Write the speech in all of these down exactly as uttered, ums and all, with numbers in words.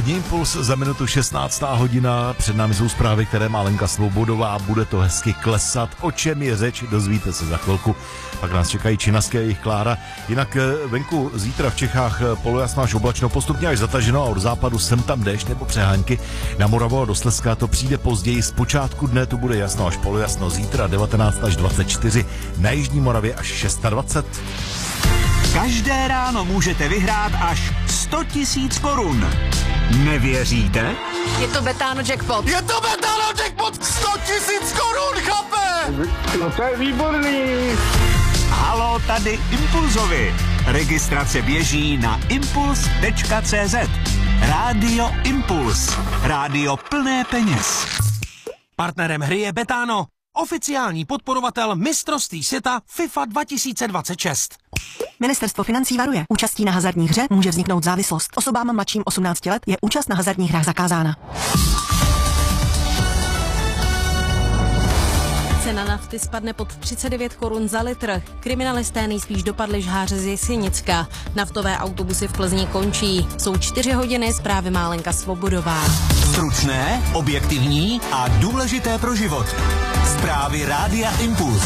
Odpolední impuls za minutu šestnáctá hodina. Před námi jsou zprávy, které má Lenka Svobodová. Bude to hezky klesat. O čem je řeč, dozvíte se za chvilku. Pak nás čekají Činaské a jejich Klára. Jinak venku zítra v Čechách polojasno až oblačno, postupně až zataženo a od západu sem tam déšť nebo přehánky. Na Moravu a do Slezska to přijde později. Z počátku dne to bude jasno až polojasno. Zítra devatenáct až dvacet čtyři. Na jižní Moravě až dvacet šest. Každé ráno můžete vyhrát až sto tisíc korun. Nevěříte? Je to Betano jackpot. Je to Betano jackpot! sto tisíc korun, chápe? No to je výborný. Halo, tady Impulzovi. Registrace běží na impuls tečka cé zet. Rádio Impuls. Rádio plné peněz. Partnerem hry je Betano, oficiální podporovatel mistrovství světa FIFA dva tisíce dvacet šest. Ministerstvo financí varuje. Účastí na hazardní hře může vzniknout závislost. Osobám mladším osmnácti let je účast na hazardních hrách zakázána. Cena nafty spadne pod třicet devět korun za litr. Kriminalisté nejspíš dopadli žháře z Jesenicka. Naftové autobusy v Plzni končí. Jsou čtyři hodiny, zprávy má Lenka Svobodová. Stručné, objektivní a důležité pro život. Zprávy Rádia Impuls.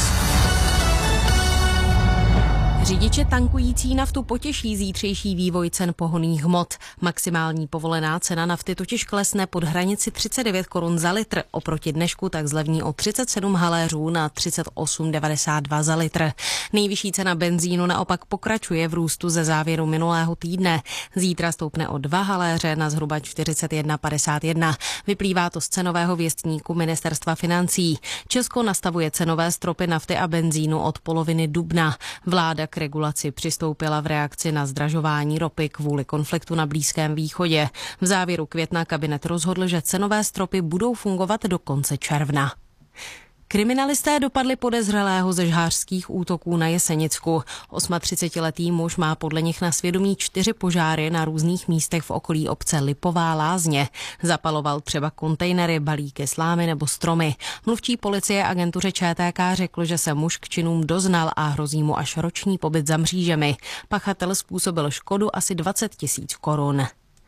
Řidiče tankující naftu potěší zítřejší vývoj cen pohonných hmot. Maximální povolená cena nafty totiž klesne pod hranici třicet devět korun za litr. Oproti dnešku tak zlevní o třicet sedm haléřů na třicet osm devadesát dva za litr. Nejvyšší cena benzínu naopak pokračuje v růstu ze závěru minulého týdne. Zítra stoupne o dva haléře na zhruba čtyřicet jedna padesát jedna. Vyplývá to z cenového věstníku Ministerstva financí. Česko nastavuje cenové stropy nafty a benzínu od poloviny dubna. Vláda k regulaci přistoupila v reakci na zdražování ropy kvůli konfliktu na Blízkém východě. V závěru května kabinet rozhodl, že cenové stropy budou fungovat do konce června. Kriminalisté dopadli podezřelého ze žhářských útoků na Jesenicku. třicetiosmiletý muž má podle nich na svědomí čtyři požáry na různých místech v okolí obce Lipová Lázně. Zapaloval třeba kontejnery, balíky slámy nebo stromy. Mluvčí policie agentuře Č T K řekl, že se muž k činům doznal a hrozí mu až roční pobyt za mřížemi. Pachatel způsobil škodu asi dvacet tisíc korun.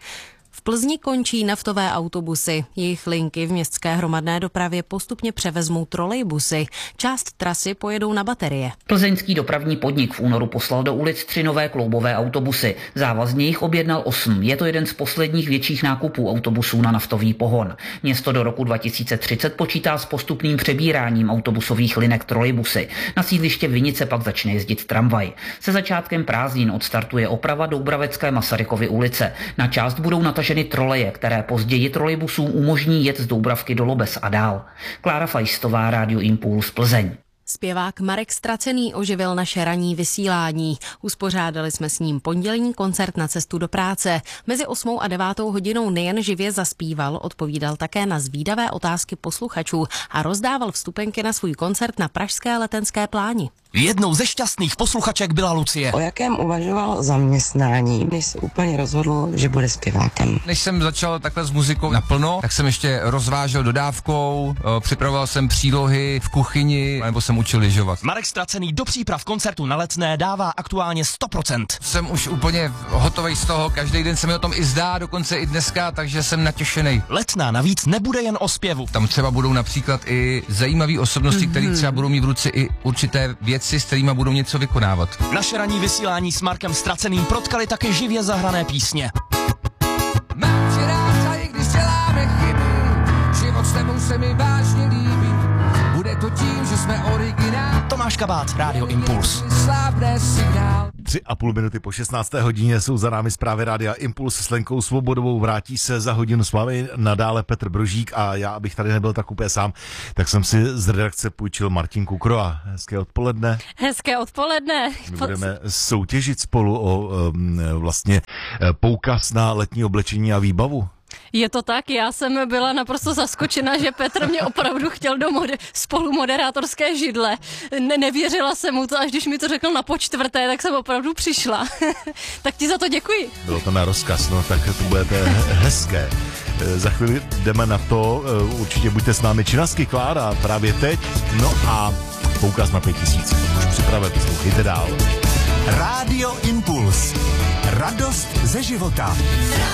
V Plzni končí naftové autobusy. Jejich linky v městské hromadné dopravě postupně převezmou trolejbusy. Část trasy pojedou na baterie. Plzeňský dopravní podnik v únoru poslal do ulic tři nové kloubové autobusy. Závazně jich objednal osm. Je to jeden z posledních větších nákupů autobusů na naftový pohon. Město do roku dva tisíce třicet počítá s postupným přebíráním autobusových linek trolejbusy. Na sídliště Vinice pak začne jezdit tramvaj. Se začátkem prázdnin odstartuje oprava Doubravecké Masarykovy ulice. Na část budou nataženy troleje, které později trolejbusům umožní jet z Doubravky do Lobes a dál. Klára Fajstová, Rádio Impuls, Plzeň. Zpěvák Marek Stracený oživil naše ranní vysílání. Uspořádali jsme s ním pondělní koncert na cestu do práce. Mezi osmou a devátou hodinou nejen živě zaspíval, odpovídal také na zvídavé otázky posluchačů a rozdával vstupenky na svůj koncert na pražské Letenské pláni. Jednou ze šťastných posluchaček byla Lucie. O jakém uvažoval zaměstnání, než se úplně rozhodl, že bude zpěvákem? Než jsem začal takhle s muzikou naplno, tak jsem ještě rozvážel dodávkou, připravoval jsem přílohy v kuchyni, nebo jsem učil lyžovat. Marek Stracený do příprav koncertu na Letné dává aktuálně sto procent. Jsem už úplně hotovej z toho, každý den se mi o tom i zdá, dokonce i dneska, takže jsem natěšený. Letná navíc nebude jen o zpěvu. Tam třeba budou například i zajímavé osobnosti, mm-hmm. které třeba budou mít v ruce i určité věci, s kterými budou něco vykonávat. Naše ranní vysílání s Markem Straceným protkali také živě zahrané písně. Mám tě rád, i když děláme chyby, život s tebou se mi vážně líbí, bude to tím, že jsme originál. Tomáš Kabát, Rádio Impuls. Tři a půl minuty po šestnácté hodině jsou za námi zprávy Rádia Impuls s Lenkou Svobodovou. Vrátí se za hodinu s vámi nadále Petr Brožík a já, abych tady nebyl tak úplně sám, tak jsem si z redakce půjčil Martinku Kroa. Hezké odpoledne. Hezké odpoledne. My budeme soutěžit spolu o um, vlastně poukaz na letní oblečení a výbavu. Je to tak, já jsem byla naprosto zaskočena, že Petr mě opravdu chtěl do mode- spolumoderátorské židle. Ne- nevěřila jsem mu to, až když mi to řekl na počtvrté, tak jsem opravdu přišla. Tak ti za to děkuji. Bylo to na rozkaz, no tak to budete hezké. Za chvíli jdeme na to, určitě buďte s námi Činaské Klára právě teď, no a poukaz na pět tisíc. Už připravený, poslouchejte dál. Rádio Impuls. Radost ze života.